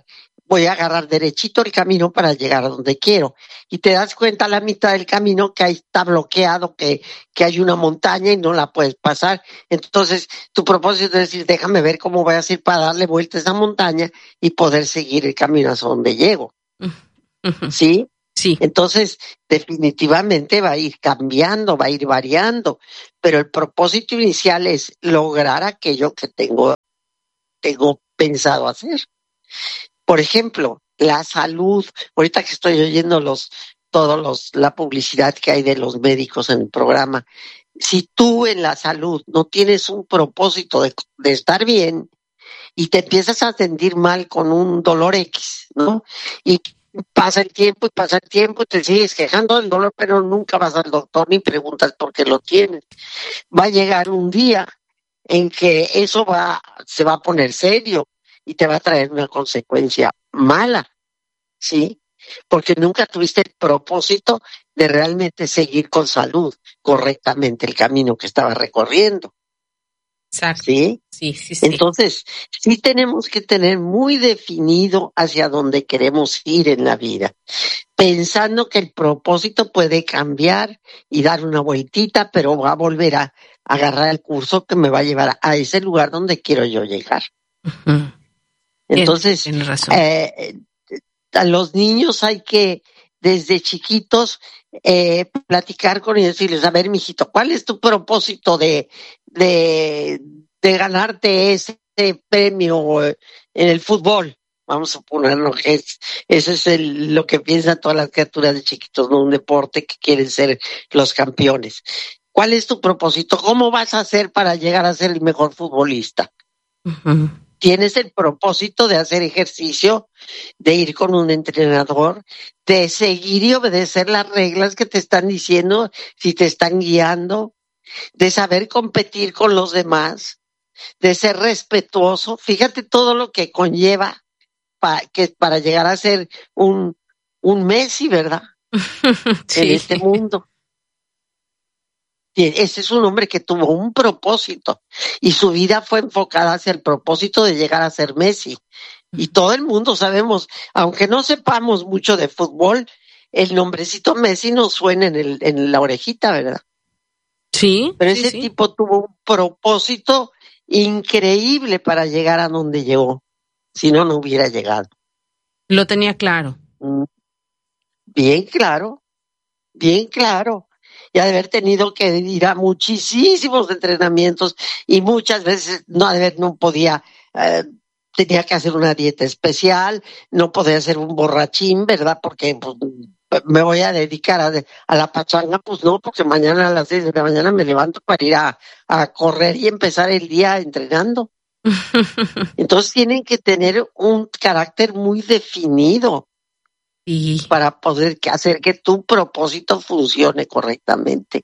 voy a agarrar derechito el camino para llegar a donde quiero. Y te das cuenta a la mitad del camino que ahí está bloqueado, que hay una montaña y no la puedes pasar. Entonces, tu propósito es decir, déjame ver cómo voy a hacer para darle vuelta a esa montaña y poder seguir el camino hacia donde llego. ¿Sí? Sí. Entonces, definitivamente va a ir cambiando, va a ir variando, pero el propósito inicial es lograr aquello que tengo pensado hacer. Por ejemplo, la salud. Ahorita que estoy oyendo la publicidad que hay de los médicos en el programa, si tú en la salud no tienes un propósito de estar bien y te empiezas a sentir mal con un dolor X, ¿no? Y pasa el tiempo y te sigues quejando del dolor, pero nunca vas al doctor ni preguntas por qué lo tienes. Va a llegar un día en que eso se va a poner serio y te va a traer una consecuencia mala, ¿sí? Porque nunca tuviste el propósito de realmente seguir con salud correctamente el camino que estaba recorriendo. Exacto. ¿Sí? Sí. Entonces, sí tenemos que tener muy definido hacia dónde queremos ir en la vida, pensando que el propósito puede cambiar y dar una vueltita, pero va a volver a agarrar el curso que me va a llevar a ese lugar donde quiero yo llegar. Uh-huh. Entonces, tienes razón. A los niños hay que, desde chiquitos, platicar con ellos y decirles, a ver, mijito, ¿cuál es tu propósito de ganarte ese premio en el fútbol? Vamos a ponerlo que eso es lo que piensan todas las criaturas de chiquitos, ¿no? Un deporte que quieren ser los campeones. ¿Cuál es tu propósito? ¿Cómo vas a hacer para llegar a ser el mejor futbolista? Uh-huh. Tienes el propósito de hacer ejercicio, de ir con un entrenador, de seguir y obedecer las reglas que te están diciendo, si te están guiando, de saber competir con los demás, de ser respetuoso. Fíjate todo lo que conlleva para llegar a ser un Messi, ¿verdad? Sí. En este mundo. Ese es un hombre que tuvo un propósito y su vida fue enfocada hacia el propósito de llegar a ser Messi. Y todo el mundo sabemos, aunque no sepamos mucho de fútbol, el nombrecito Messi nos suena en la orejita, ¿verdad? Sí. Pero ese tipo tuvo un propósito increíble para llegar a donde llegó. Si no, no hubiera llegado. Lo tenía claro. Bien claro. Y ha de haber tenido que ir a muchísimos entrenamientos y muchas veces no podía, tenía que hacer una dieta especial, no podía ser un borrachín, ¿verdad? Porque pues, me voy a dedicar a la pachanga, pues no, porque mañana a las 6 de la mañana me levanto para ir a correr y empezar el día entrenando. Entonces tienen que tener un carácter muy definido. Y para poder hacer que tu propósito funcione correctamente.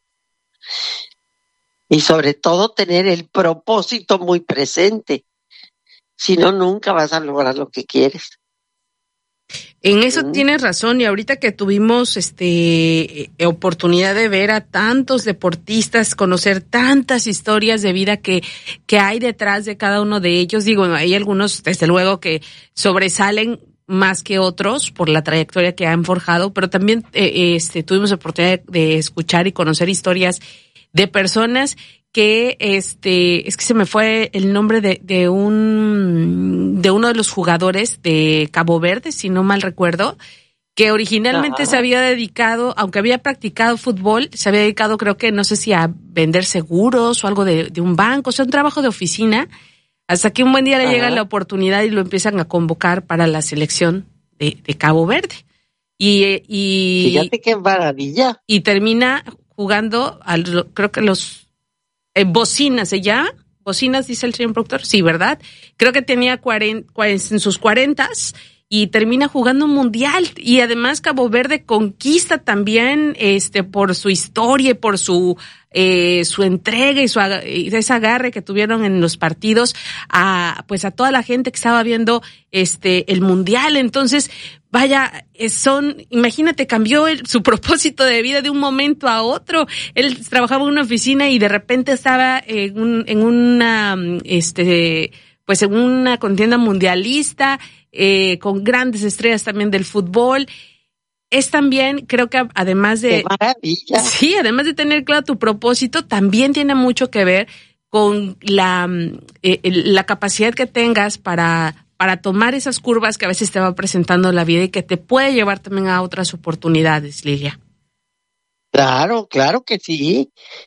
Y sobre todo tener el propósito muy presente. Si no, nunca vas a lograr lo que quieres. En eso tienes razón, y ahorita que tuvimos oportunidad de ver a tantos deportistas, conocer tantas historias de vida que hay detrás de cada uno de ellos, digo, hay algunos desde luego que sobresalen más que otros por la trayectoria que han forjado, pero también tuvimos la oportunidad de escuchar y conocer historias de personas que es que se me fue el nombre de uno de los jugadores de Cabo Verde, si no mal recuerdo, que originalmente se había dedicado, aunque había practicado fútbol, se había dedicado, creo que no sé si a vender seguros o algo de un banco, o sea, un trabajo de oficina. Hasta que un buen día le llega la oportunidad y lo empiezan a convocar para la selección de Cabo Verde. Y fíjate qué maravilla. Y termina jugando, creo que los Bocinas se llama. Bocinas, dice el señor productor. Sí, ¿verdad? Creo que tenía en sus 40s y termina jugando un mundial. Y además Cabo Verde conquista también por su historia y por su entrega y ese agarre que tuvieron en los partidos a toda la gente que estaba viendo el mundial. Entonces, vaya, imagínate, cambió su propósito de vida de un momento a otro. Él trabajaba en una oficina y de repente estaba en una contienda mundialista con grandes estrellas también del fútbol. Es también, creo que además de... ¡Qué maravilla! Sí, además de tener claro tu propósito, también tiene mucho que ver con la capacidad que tengas para tomar esas curvas que a veces te va presentando la vida y que te puede llevar también a otras oportunidades, Lilia. Claro que sí.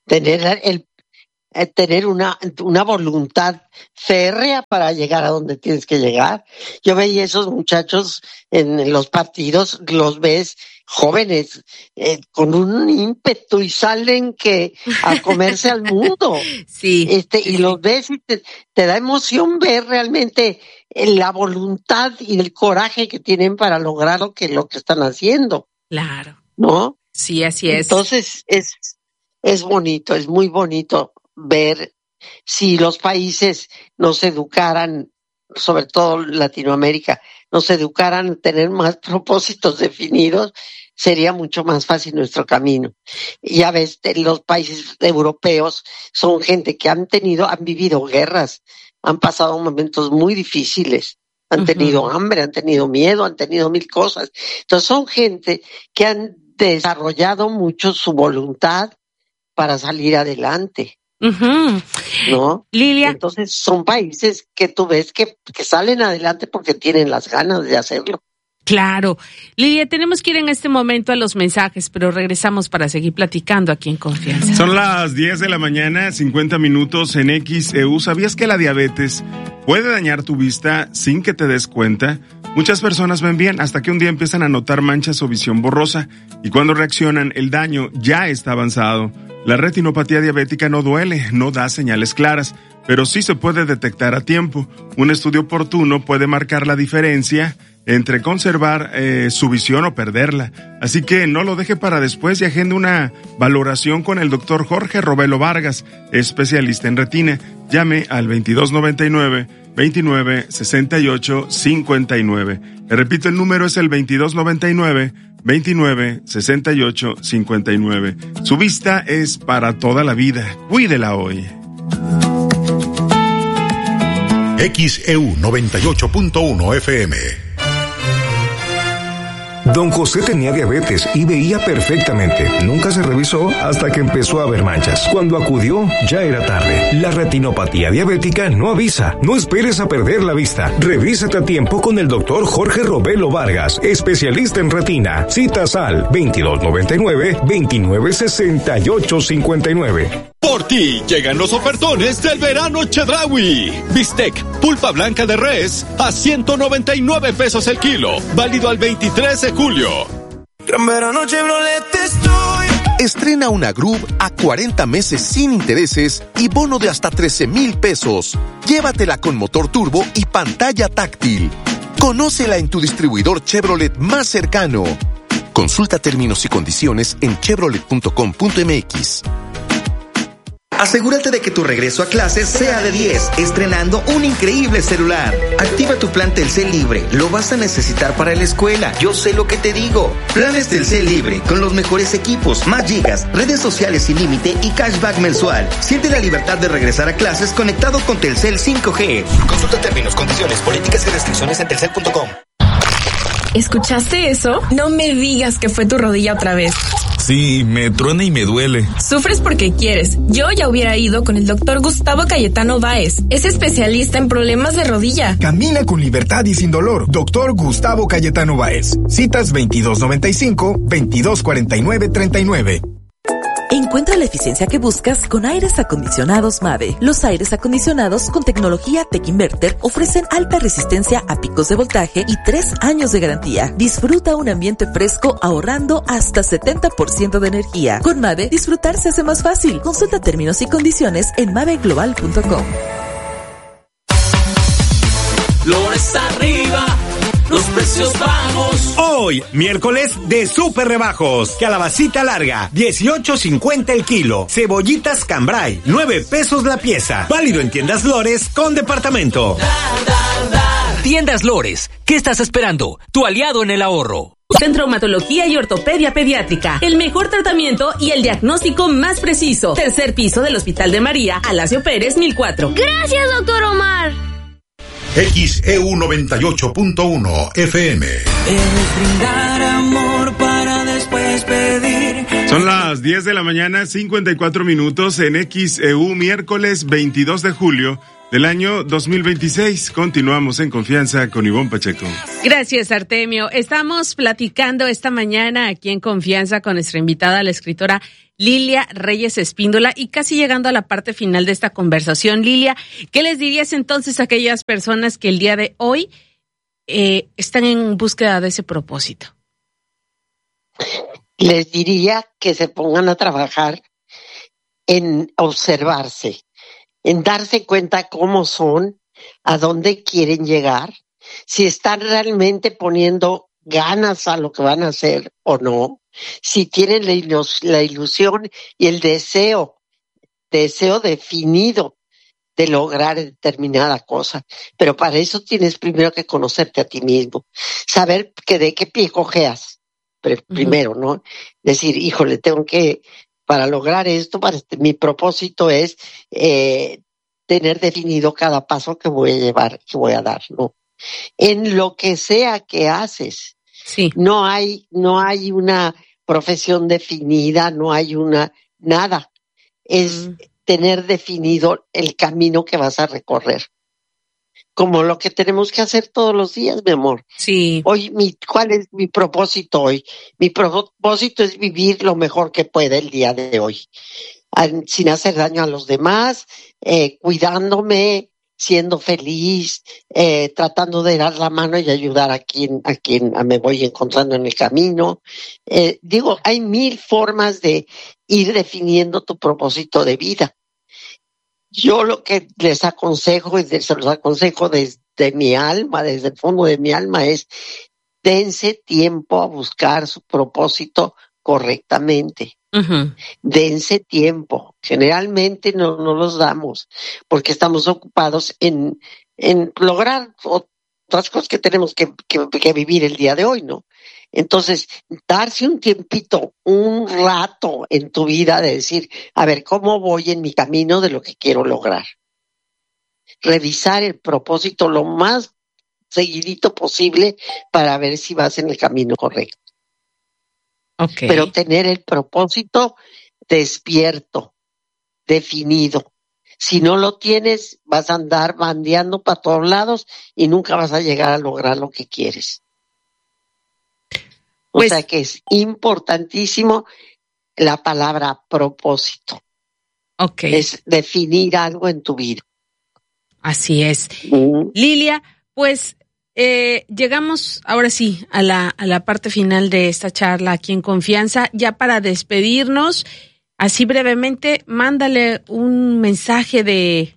Tener una voluntad férrea para llegar a donde tienes que llegar. Yo veía esos muchachos en los partidos, los ves jóvenes con un ímpetu y salen a comerse al mundo. Sí. Y los ves y te da emoción ver realmente la voluntad y el coraje que tienen para lograr lo que están haciendo. Claro. ¿No? Sí, así es. Entonces es bonito, es muy bonito ver si los países nos educaran, sobre todo Latinoamérica, nos educaran a tener más propósitos definidos, sería mucho más fácil nuestro camino. Ya ves, los países europeos son gente que han vivido guerras, han pasado momentos muy difíciles, han tenido hambre, han tenido miedo, han tenido mil cosas. Entonces son gente que han desarrollado mucho su voluntad para salir adelante. ¿No? Lilia. Entonces son países que tú ves que salen adelante porque tienen las ganas de hacerlo. Claro. Lilia, tenemos que ir en este momento a los mensajes, pero regresamos para seguir platicando aquí en Confianza. Son las 10 de la mañana, 50 minutos en XEU. ¿Sabías que la diabetes puede dañar tu vista sin que te des cuenta? Muchas personas ven bien hasta que un día empiezan a notar manchas o visión borrosa, y cuando reaccionan el daño ya está avanzado. La retinopatía diabética no duele, no da señales claras, pero sí se puede detectar a tiempo. Un estudio oportuno puede marcar la diferencia entre conservar su visión o perderla. Así que no lo deje para después y agende una valoración con el doctor Jorge Robelo Vargas, especialista en retina. Llame al 2299-2968-59. Le repito, el número es el 2299-2968-59. Su vista es para toda la vida. Cuídela hoy. XEU 98.1 FM. Don José tenía diabetes y veía perfectamente. Nunca se revisó hasta que empezó a ver manchas. Cuando acudió, ya era tarde. La retinopatía diabética no avisa. No esperes a perder la vista. Revísate a tiempo con el doctor Jorge Robelo Vargas, especialista en retina. Citas al 2299-2968-59. Por ti llegan los ofertones del verano Chedraui. Bistec, pulpa blanca de res a 199 pesos el kilo. Válido al 23 de julio. Gran verano Chevrolet estoy. Estrena una Groove a 40 meses sin intereses y bono de hasta 13,000 pesos. Llévatela con motor turbo y pantalla táctil. Conócela en tu distribuidor Chevrolet más cercano. Consulta términos y condiciones en chevrolet.com.mx. Asegúrate de que tu regreso a clases sea de 10, estrenando un increíble celular. Activa tu plan Telcel Libre, lo vas a necesitar para la escuela, yo sé lo que te digo. Planes Telcel Libre, con los mejores equipos, más gigas, redes sociales sin límite y cashback mensual. Siente la libertad de regresar a clases conectado con Telcel 5G. Consulta términos, condiciones, políticas y restricciones en telcel.com. ¿Escuchaste eso? No me digas que fue tu rodilla otra vez. Sí, me truena y me duele. Sufres porque quieres. Yo ya hubiera ido con el doctor Gustavo Cayetano Báez. Es especialista en problemas de rodilla. Camina con libertad y sin dolor. Doctor Gustavo Cayetano Báez. Citas 2295-2249-39. Encuentra la eficiencia que buscas con aires acondicionados Mave. Los aires acondicionados con tecnología Tech Inverter ofrecen alta resistencia a picos de voltaje y 3 años de garantía. Disfruta un ambiente fresco ahorrando hasta 70% de energía. Con Mave, disfrutar se hace más fácil. Consulta términos y condiciones en maveglobal.com. Flores arriba, los precios bajos. Hoy, miércoles de súper rebajos. Calabacita larga, 18.50 el kilo. Cebollitas Cambray, 9 pesos la pieza. Válido en tiendas Lores con departamento. Tiendas Lores, ¿qué estás esperando? Tu aliado en el ahorro. Centro Traumatología y Ortopedia Pediátrica. El mejor tratamiento y el diagnóstico más preciso. Tercer piso del Hospital de María, Alasio Pérez, 1004. Gracias, doctor Omar. XEU 98.1 FM. Brindar amor para después pedir. Son las 10 de la mañana, 54 minutos en XEU, miércoles 22 de julio del año 2026. Continuamos en Confianza con Ivonne Pacheco. Gracias, Artemio. Estamos platicando esta mañana aquí en Confianza con nuestra invitada, la escritora Lilia Reyes Espíndola, y casi llegando a la parte final de esta conversación. Lilia, ¿qué les dirías entonces a aquellas personas que el día de hoy están en búsqueda de ese propósito? Les diría que se pongan a trabajar en observarse, en darse cuenta cómo son, a dónde quieren llegar, si están realmente poniendo ganas a lo que van a hacer o no, si tienen la ilusión y el deseo definido de lograr determinada cosa. Pero para eso tienes primero que conocerte a ti mismo, saber que de qué pie cojeas primero, ¿no? Decir, híjole, para lograr esto, mi propósito es tener definido cada paso que voy a llevar, que voy a dar, ¿no? En lo que sea que haces, sí. No hay una profesión definida, no hay nada. Es tener definido el camino que vas a recorrer. Como lo que tenemos que hacer todos los días, mi amor. Sí. Hoy, ¿cuál es mi propósito hoy? Mi propósito es vivir lo mejor que pueda el día de hoy, sin hacer daño a los demás, cuidándome, siendo feliz, tratando de dar la mano y ayudar a quien me voy encontrando en el camino. Hay 1000 formas de ir definiendo tu propósito de vida. Yo lo que les aconsejo, y se los aconsejo desde mi alma, desde el fondo de mi alma, es dense tiempo a buscar su propósito correctamente. Uh-huh. Dense tiempo. Generalmente no los damos porque estamos ocupados en lograr otras cosas que tenemos que vivir el día de hoy, ¿no? Entonces, darse un tiempito, un rato en tu vida de decir, a ver, ¿cómo voy en mi camino de lo que quiero lograr? Revisar el propósito lo más seguidito posible para ver si vas en el camino correcto. Okay. Pero tener el propósito despierto, definido. Si no lo tienes, vas a andar bandeando para todos lados y nunca vas a llegar a lograr lo que quieres. O sea que es importantísimo la palabra propósito. Okay. Es definir algo en tu vida. Así es. Lilia, pues llegamos ahora sí a la parte final de esta charla aquí en Confianza. Ya para despedirnos, así brevemente, mándale un mensaje de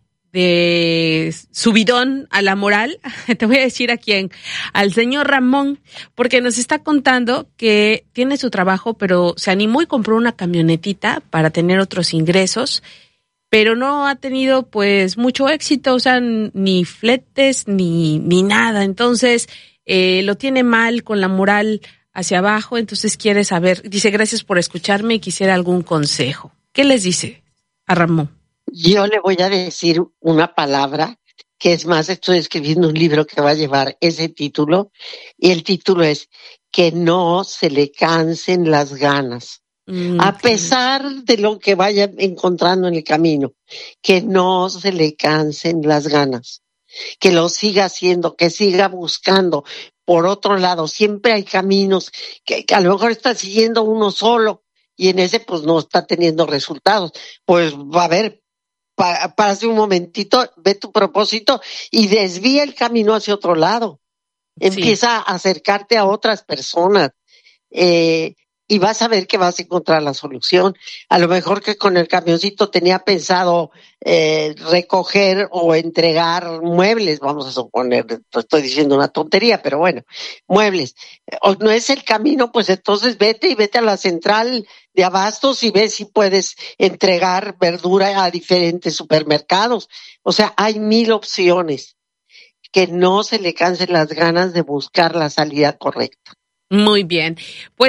subidón a la moral. Te voy a decir a quién, al señor Ramón, porque nos está contando que tiene su trabajo, pero se animó y compró una camionetita para tener otros ingresos, pero no ha tenido pues mucho éxito, o sea, ni fletes ni nada. Entonces lo tiene mal, con la moral hacia abajo. Entonces quiere saber, dice, gracias por escucharme y quisiera algún consejo. ¿Qué les dice a Ramón? Yo le voy a decir una palabra, que es más, estoy escribiendo un libro que va a llevar ese título, y el título es que no se le cansen las ganas. A pesar de lo que vaya encontrando en el camino, que no se le cansen las ganas, que lo siga haciendo, que siga buscando. Por otro lado, siempre hay caminos que a lo mejor está siguiendo uno solo y en ese pues no está teniendo resultados. Pues va a ver, párate un momentito, ve tu propósito y desvía el camino hacia otro lado. Empieza a acercarte a otras personas. Y vas a ver que vas a encontrar la solución. A lo mejor que con el camioncito tenía pensado recoger o entregar muebles, vamos a suponer, estoy diciendo una tontería, pero bueno, muebles. O no es el camino, pues entonces vete a la central de abastos y ve si puedes entregar verdura a diferentes supermercados. O sea, hay 1000 opciones. Que no se le cansen las ganas de buscar la salida correcta. Muy bien. Pues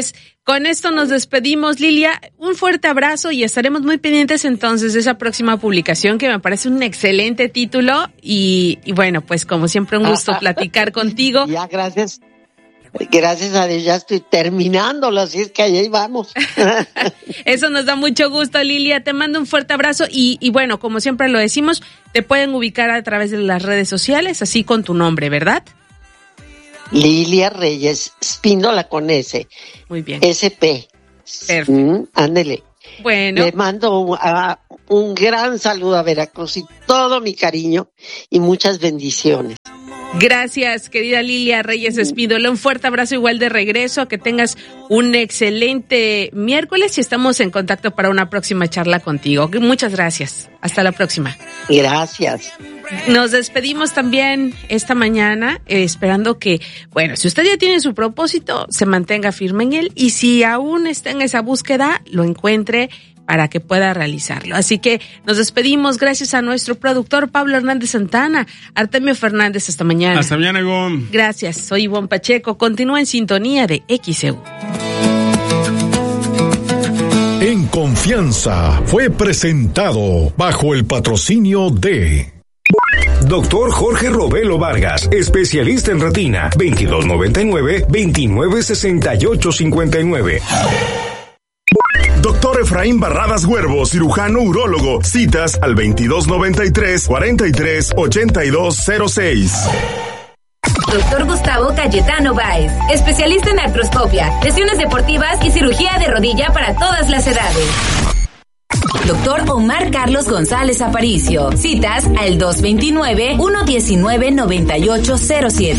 Con esto nos despedimos, Lilia. Un fuerte abrazo y estaremos muy pendientes entonces de esa próxima publicación, que me parece un excelente título. Y bueno, pues como siempre, un gusto platicar contigo. Ya, gracias. Gracias a Dios, ya estoy terminándolo, así es que ahí vamos. Eso nos da mucho gusto, Lilia. Te mando un fuerte abrazo y bueno, como siempre lo decimos, te pueden ubicar a través de las redes sociales, así con tu nombre, ¿verdad? Lilia Reyes Espíndola con S. Muy bien. SP. Perfecto. Ándele. Bueno. Le mando un gran saludo a Veracruz y todo mi cariño y muchas bendiciones. Gracias, querida Lilia Reyes Espíndola. Un fuerte abrazo igual de regreso. Que tengas un excelente miércoles y estamos en contacto para una próxima charla contigo. Muchas gracias. Hasta la próxima. Gracias. Nos despedimos también esta mañana, esperando que, bueno, si usted ya tiene su propósito, se mantenga firme en él, y si aún está en esa búsqueda, lo encuentre para que pueda realizarlo. Así que nos despedimos gracias a nuestro productor Pablo Hernández Santana, Artemio Fernández, hasta mañana. Hasta mañana, Ivonne. Gracias, soy Ivonne Pacheco. Continúa en sintonía de XEU. En Confianza fue presentado bajo el patrocinio de Doctor Jorge Robelo Vargas, especialista en retina, 2299-296859. Doctor Efraín Barradas Huervo, cirujano urólogo. Citas al 2293-438206. Doctor Gustavo Cayetano Báez, especialista en artroscopia, lesiones deportivas y cirugía de rodilla para todas las edades. Doctor Omar Carlos González Aparicio. Citas al 229-119-9807.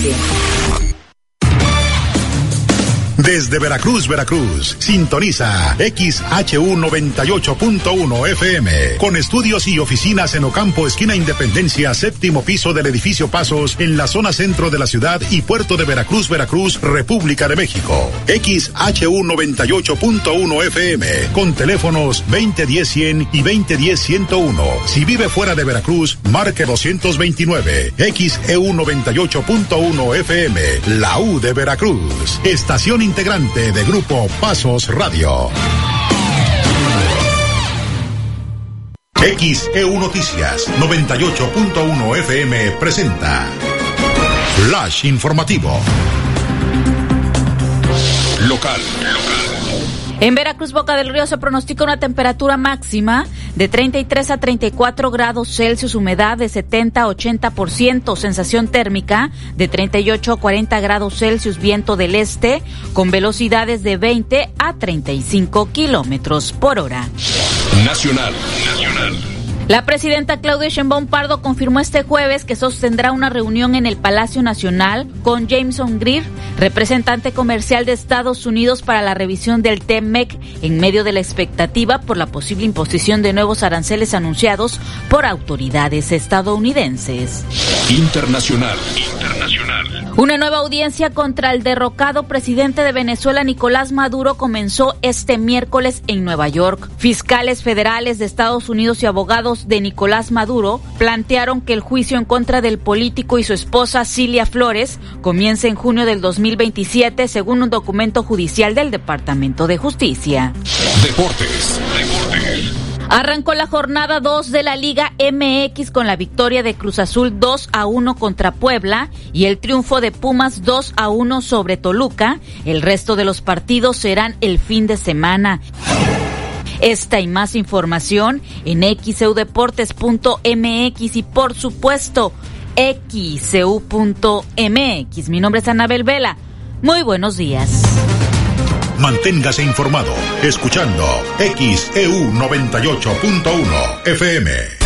Desde Veracruz, Veracruz, sintoniza XHU 98.1 FM, con estudios y oficinas en Ocampo, esquina Independencia, séptimo piso del edificio Pasos, en la zona centro de la ciudad y puerto de Veracruz, Veracruz, República de México. XHU 98.1 FM, con teléfonos 2010-100 y 2010-101. Si vive fuera de Veracruz, marque 229. XEU 98.1 FM, la U de Veracruz, estación integrante de Grupo Pasos Radio. XEU Noticias 98.1 FM presenta Flash Informativo. Local. En Veracruz, Boca del Río, se pronostica una temperatura máxima de 33 a 34 grados Celsius, humedad de 70 a 80%, sensación térmica de 38 a 40 grados Celsius, viento del este con velocidades de 20 a 35 kilómetros por hora. Nacional. La presidenta Claudia Sheinbaum Pardo confirmó este jueves que sostendrá una reunión en el Palacio Nacional con Jameson Greer, representante comercial de Estados Unidos, para la revisión del TEMEC, en medio de la expectativa por la posible imposición de nuevos aranceles anunciados por autoridades estadounidenses. Internacional. Una nueva audiencia contra el derrocado presidente de Venezuela, Nicolás Maduro, comenzó este miércoles en Nueva York. Fiscales federales de Estados Unidos y abogados de Nicolás Maduro plantearon que el juicio en contra del político y su esposa Cilia Flores comience en junio del 2027, según un documento judicial del Departamento de Justicia. Deportes. Arrancó la jornada 2 de la Liga MX con la victoria de Cruz Azul 2-1 contra Puebla y el triunfo de Pumas 2-1 sobre Toluca. El resto de los partidos serán el fin de semana. Esta y más información en xeudeportes.mx y, por supuesto, xeu.mx. Mi nombre es Anabel Vela. Muy buenos días. Manténgase informado escuchando XEU 98.1 FM.